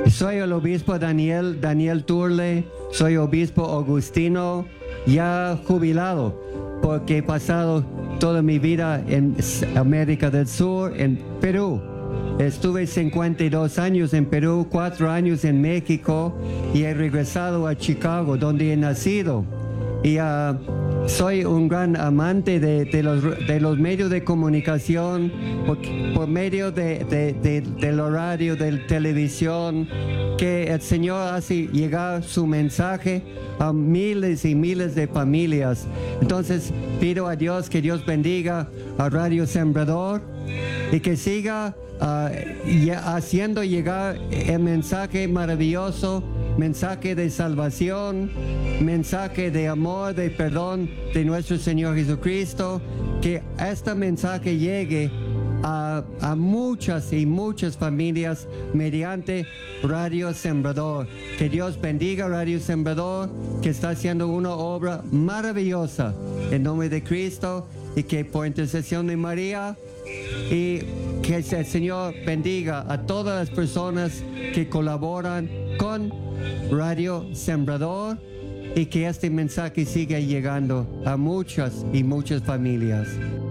Soy el obispo Daniel Turle, soy obispo augustino, ya jubilado, porque he pasado toda mi vida en América del Sur, en Perú. Estuve 52 años en Perú, 4 años en México y he regresado a Chicago, donde he nacido. Y soy un gran amante de los medios de comunicación, por medio del radio, de la televisión, que el Señor hace llegar su mensaje a miles y miles de familias. Entonces pido a Dios que Dios bendiga a Radio Sembrador y que siga haciendo llegar el mensaje maravilloso, mensaje de salvación, mensaje de amor, de perdón de nuestro Señor Jesucristo, que este mensaje llegue a muchas y muchas familias mediante Radio Sembrador. Que Dios bendiga Radio Sembrador, que está haciendo una obra maravillosa en nombre de Cristo, y que por intercesión de María, y que el Señor bendiga a todas las personas que colaboran con Radio Sembrador, y que este mensaje siga llegando a muchas y muchas familias.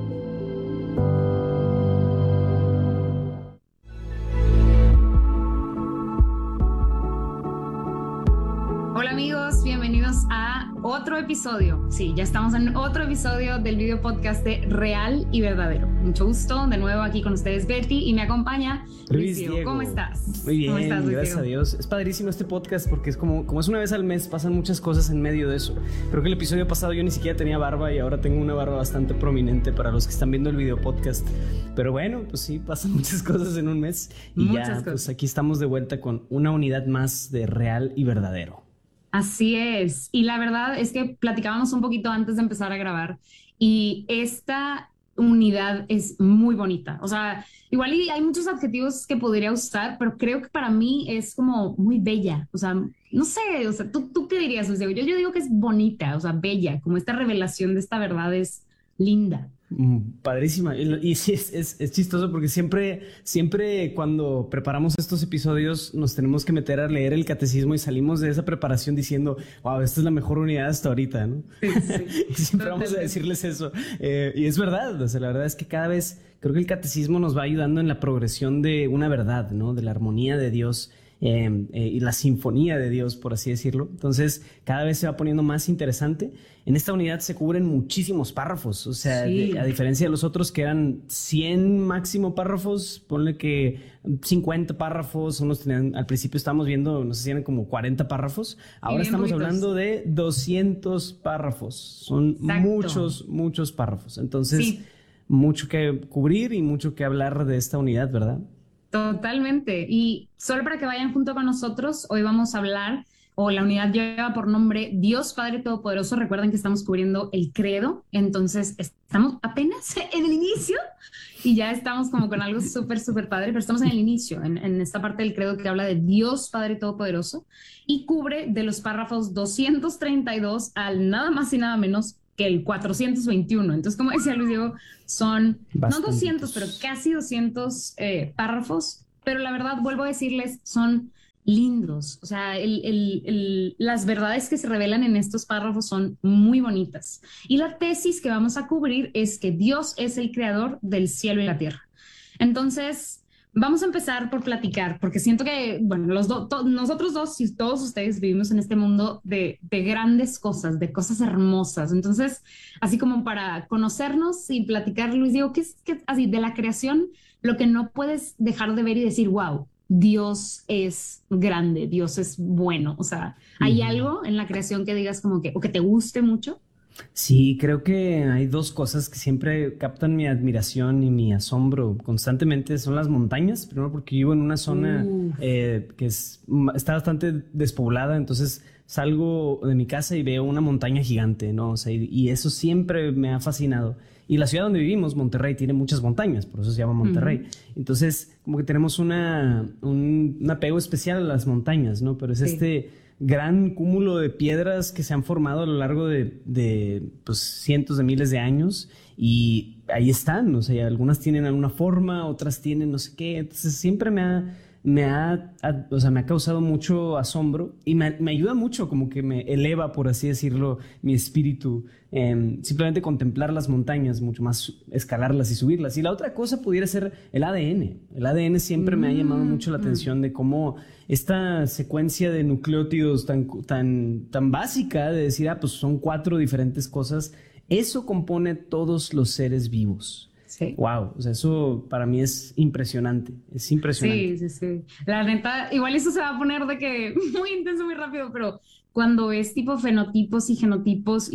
Hola amigos, bienvenidos a otro episodio. Sí, ya estamos en otro episodio del video podcast de Real y Verdadero. Mucho gusto, de nuevo aquí con ustedes Betty, y me acompaña Luis Diego. ¿Cómo estás? Muy bien, ¿Cómo estás, gracias Diego? a Dios. Es padrísimo este podcast porque es como es una vez al mes, pasan muchas cosas en medio de eso. Creo que el episodio pasado yo ni siquiera tenía barba y ahora tengo una barba bastante prominente para los que están viendo el video podcast. Pero bueno, pues sí, pasan muchas cosas en un mes y muchas ya, cosas. Pues aquí estamos de vuelta con una unidad más de Real y Verdadero. Así es, y la verdad es que platicábamos un poquito antes de empezar a grabar, y esta unidad es muy bonita. O sea, igual y hay muchos adjetivos que podría usar, pero creo que para mí es como muy bella. O sea, no sé, o sea, ¿tú qué dirías, Luis Diego? Yo digo que es bonita, o sea, bella, como esta revelación de esta verdad es linda. Padrísima. Y sí, es chistoso porque siempre cuando preparamos estos episodios nos tenemos que meter a leer el catecismo y salimos de esa preparación diciendo, wow, esta es la mejor unidad hasta ahorita, ¿no? Sí, y siempre vamos a decirles eso. Y es verdad, o sea, la verdad es que cada vez creo que el catecismo nos va ayudando en la progresión de una verdad, ¿no? De la armonía de Dios. Y la sinfonía de Dios, por así decirlo. Entonces cada vez se va poniendo más interesante. En esta unidad se cubren muchísimos párrafos, o sea, sí. A diferencia de los otros que eran 100 máximo párrafos, ponle que 50 párrafos, unos tenían, al principio estábamos viendo, no sé si eran como 40 párrafos, ahora estamos hablando de 200 párrafos, son muchos párrafos, entonces sí. Mucho que cubrir y mucho que hablar de esta unidad, ¿verdad? Totalmente. Y solo para que vayan junto con nosotros, hoy vamos a hablar, o la unidad lleva por nombre Dios Padre Todopoderoso. Recuerden que estamos cubriendo el credo, entonces estamos apenas en el inicio y ya estamos como con algo súper padre, pero estamos en el inicio, en esta parte del credo que habla de Dios Padre Todopoderoso y cubre de los párrafos 232 al nada más y nada menos que el 421. Entonces, como decía Luis Diego, son no 200, pero casi 200 párrafos, pero la verdad, vuelvo a decirles, son lindos. O sea, las verdades que se revelan en estos párrafos son muy bonitas. Y la tesis que vamos a cubrir es que Dios es el creador del cielo y la tierra. Entonces, vamos a empezar por platicar, porque siento que, bueno, nosotros dos y todos ustedes vivimos en este mundo de grandes cosas, de cosas hermosas. Entonces, así como para conocernos y platicar, Luis Diego, ¿qué es así de la creación? Lo que no puedes dejar de ver y decir, wow, Dios es grande, Dios es bueno. O sea, ¿hay algo en la creación que digas como que, o que te guste mucho? Sí, creo que hay dos cosas que siempre captan mi admiración y mi asombro constantemente. Son las montañas, primero porque vivo en una zona que está bastante despoblada, entonces salgo de mi casa y veo una montaña gigante, ¿no? O sea, y eso siempre me ha fascinado. Y la ciudad donde vivimos, Monterrey, tiene muchas montañas, por eso se llama Monterrey. Entonces, como que tenemos un apego especial a las montañas, ¿no? Pero es este gran cúmulo de piedras que se han formado a lo largo de pues, cientos de miles de años, y ahí están, o sea, algunas tienen alguna forma, otras tienen no sé qué. Entonces siempre me o sea, me ha causado mucho asombro y me ayuda mucho, como que me eleva, por así decirlo, mi espíritu. Simplemente contemplar las montañas, mucho más escalarlas y subirlas. Y la otra cosa pudiera ser el ADN. El ADN siempre me ha llamado mucho la atención de cómo esta secuencia de nucleótidos tan básica de decir, pues son 4 diferentes cosas, eso compone todos los seres vivos. Sí. Wow, o sea, eso para mí es impresionante, es impresionante. Sí. La neta, igual eso se va a poner de que muy intenso, muy rápido, pero cuando ves tipo fenotipos y genotipos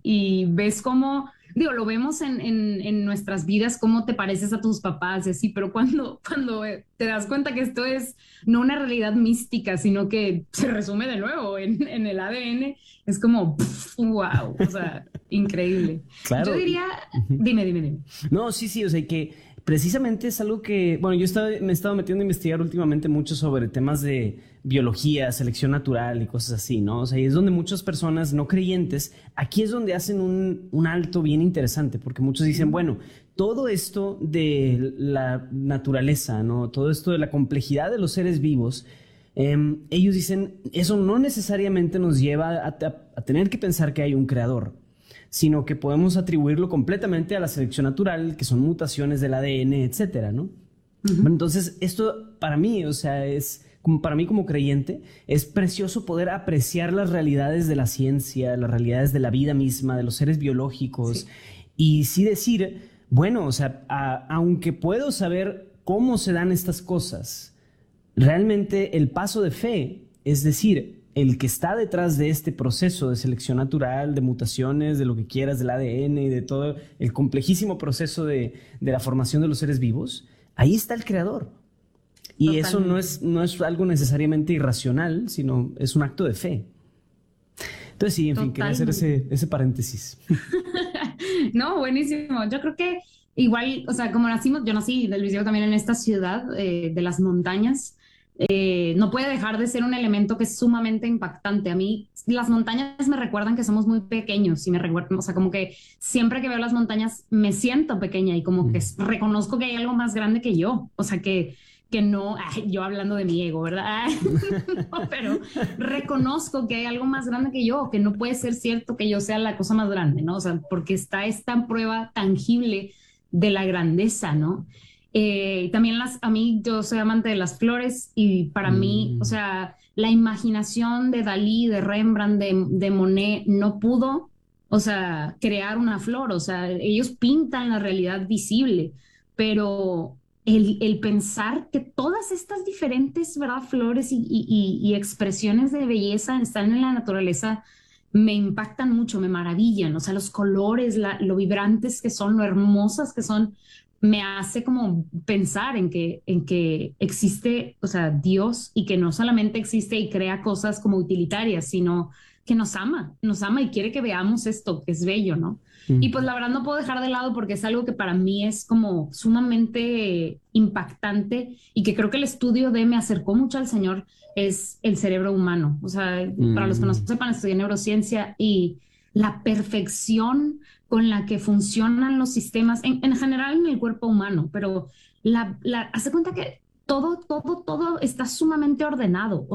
y ves cómo, digo, lo vemos en nuestras vidas, cómo te pareces a tus papás y así, pero cuando te das cuenta que esto es no una realidad mística, sino que se resume de nuevo en el ADN, es como, wow, o sea, increíble. Claro. Yo diría, dime. No, sí, o sea, que precisamente es algo que, bueno, me he estado metiendo a investigar últimamente mucho sobre temas de biología, selección natural y cosas así, ¿no? O sea, y es donde muchas personas no creyentes, aquí es donde hacen un alto bien interesante, porque muchos dicen, bueno, todo esto de la naturaleza, ¿no? Todo esto de la complejidad de los seres vivos, ellos dicen, eso no necesariamente nos lleva a tener que pensar que hay un creador, sino que podemos atribuirlo completamente a la selección natural, que son mutaciones del ADN, etcétera, ¿no? Entonces, esto para mí, o sea, para mí como creyente, es precioso poder apreciar las realidades de la ciencia, las realidades de la vida misma, de los seres biológicos, y sí decir, bueno, o sea, aunque puedo saber cómo se dan estas cosas, realmente el paso de fe, es decir, el que está detrás de este proceso de selección natural, de mutaciones, de lo que quieras, del ADN y de todo el complejísimo proceso de la formación de los seres vivos, ahí está el creador. Y Totalmente. Eso no es algo necesariamente irracional, sino es un acto de fe. Entonces sí, en fin, quería hacer ese paréntesis. No, buenísimo. Yo creo que igual, o sea, como yo nací, Luis Diego, también en esta ciudad de las montañas. No puede dejar de ser un elemento que es sumamente impactante. A mí las montañas me recuerdan que somos muy pequeños y me recuerdan, o sea, como que siempre que veo las montañas me siento pequeña y como que reconozco que hay algo más grande que yo. O sea, que no, yo hablando de mi ego, ¿verdad? No, pero reconozco que hay algo más grande que yo, que no puede ser cierto que yo sea la cosa más grande, ¿no? O sea, porque está esta prueba tangible de la grandeza, ¿no? También a mí, yo soy amante de las flores y para mí, o sea, la imaginación de Dalí, de Rembrandt, de Monet no pudo, o sea, crear una flor, o sea, ellos pintan la realidad visible, pero el pensar que todas estas diferentes, ¿verdad?, flores y expresiones de belleza están en la naturaleza me impactan mucho, me maravillan, o sea, los colores, lo vibrantes que son, lo hermosas que son, me hace como pensar en que existe, o sea, Dios y que no solamente existe y crea cosas como utilitarias, sino que nos ama y quiere que veamos esto, que es bello, ¿no? Y pues la verdad no puedo dejar de lado porque es algo que para mí es como sumamente impactante y que creo que el estudio me acercó mucho al Señor, es el cerebro humano. O sea, para los que no sepan, estudié neurociencia y la perfección con la que funcionan los sistemas, en general en el cuerpo humano, pero hace cuenta que todo está sumamente ordenado.